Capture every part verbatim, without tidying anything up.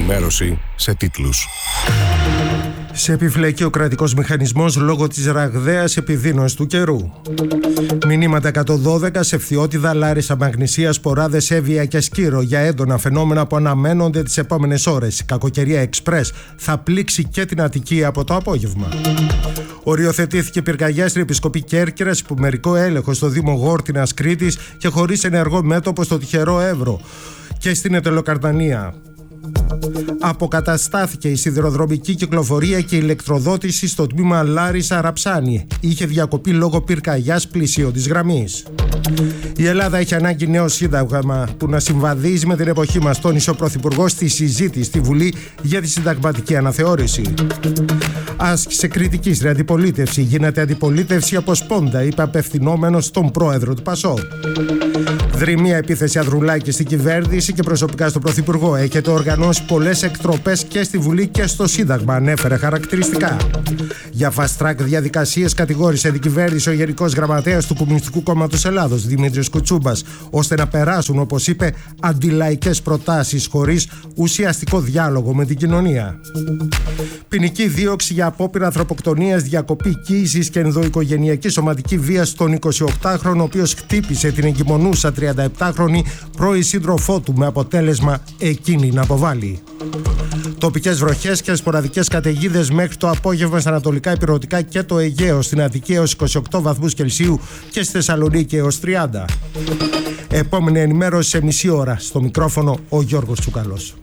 Ενημέρωση σε τίτλους. Σε επιφυλακή ο κρατικός μηχανισμός λόγω της ραγδαίας επιδείνωσης του καιρού. Μηνύματα εκατόν δώδεκα σε Φθιώτιδα, Λάρισα, Μαγνησία, Σποράδες, Εύβοια και Σκύρο για έντονα φαινόμενα που αναμένονται τις επόμενες ώρες. Η κακοκαιρία εξπρές θα πλήξει και την Αττική από το απόγευμα. Οριοθετήθηκε πυρκαγιά στην Επισκοπή Κέρκυρας, υπομερικό έλεγχο στο Δήμο Γόρτινας Κρήτης και χωρίς ενεργό μέτωπο στο τυχερό Εύρο και στην Ετελοκαρδανία. Αποκαταστάθηκε η σιδηροδρομική κυκλοφορία και η ηλεκτροδότηση στο τμήμα Λάρισα Ραψάνη. Είχε διακοπεί λόγω πυρκαγιάς πλησίω της γραμμής. Η Ελλάδα έχει ανάγκη νέο σύνταγμα που να συμβαδίζει με την εποχή μας, τόνισε ο Πρωθυπουργός στη συζήτηση στη Βουλή για τη συνταγματική αναθεώρηση. Άσκησε κριτική στην αντιπολίτευση. Γίνεται αντιπολίτευση από σπόντα, είπε απευθυνόμενος στον πρόεδρο του ΠΑΣΟΚ. Δρυμία επίθεση Ανδρουλάκη στην κυβέρνηση και προσωπικά στον Πρωθυπουργό. Έχετε οργανώσει πολλές εκτροπές και στη Βουλή και στο Σύνταγμα, ανέφερε χαρακτηριστικά. Για fast track διαδικασίες κατηγόρησε την κυβέρνηση ο Γενικός Γραμματέας του Κομμουνιστικού Κόμματος Ελλάδος, Δημήτρης Κουτσούμπας, ώστε να περάσουν, όπως είπε, αντιλαϊκές προτάσεις χωρίς ουσιαστικό διάλογο με την κοινωνία. Ποινική δίωξη για απόπειρα ανθρωποκτονίας, διακοπή κοίησης και ενδοοικογενειακή σωματική βία στον εικοσιοκτάχρονο, ο οποίος χτύπησε την εγκυμονούσα τριανταεπτάχρονη πρώην σύντροφό του με αποτέλεσμα εκείνη να αποβάλει. Τοπικές βροχές και σποραδικές καταιγίδες μέχρι το απόγευμα στα ανατολικά Ηπειρωτικά και το Αιγαίο, στην Αττική έως είκοσι οκτώ βαθμούς Κελσίου και στη Θεσσαλονίκη έως τριάντα. Επόμενη ενημέρωση σε μισή ώρα. Στο μικρόφωνο ο Γιώργος Τσουκαλός.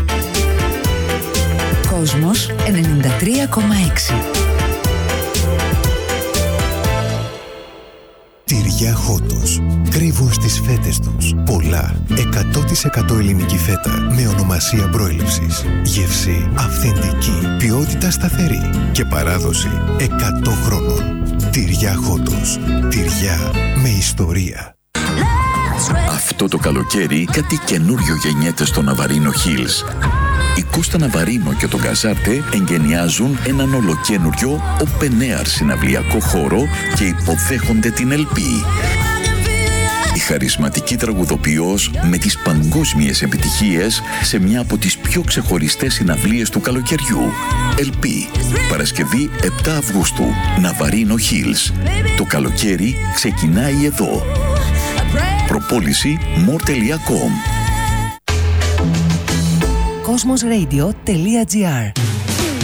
Κόσμος ενενήντα τρία κόμμα έξι. Τυριά Χότος. Κρύβουν στις φέτες τους πολλά. εκατό τοις εκατό ελληνική φέτα με ονομασία προέλευσης. Γεύση αυθεντική. Ποιότητα σταθερή. Και παράδοση εκατό χρόνων. Τυριά Χότος. Τυριά με ιστορία. Αυτό το καλοκαίρι κάτι καινούριο γεννιέται στο Ναβαρίνο Hills. Η Κώστα Ναβαρίνο και το Γκαζάρτε εγκαινιάζουν έναν ολοκένουριο open air συναυλιακό χώρο και υποδέχονται την Ελ Πι. Η χαρισματική τραγουδοποιός με τις παγκόσμιες επιτυχίες σε μια από τις πιο ξεχωριστές συναυλίες του καλοκαιριού. Ελ Πι. Παρασκευή επτά Αυγούστου. Ναβαρίνο Hills. Το καλοκαίρι ξεκινάει εδώ. Προπόληση more τελεία com. κόσμος ρέιντιο τελεία τζι άρ